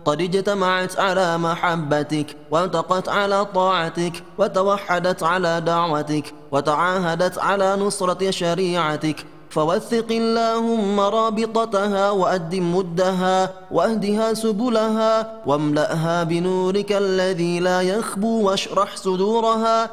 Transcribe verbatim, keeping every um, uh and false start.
قد اجتمعت على محبتك، والتقت على طاعتك، وتوحدت على دعوتك، وتعاهدت على نصرة شريعتك. فوثق اللهم رابطتها وأدم مدها واهدها سبلها واملأها بنورك الذي لا يخبو، واشرح صدورها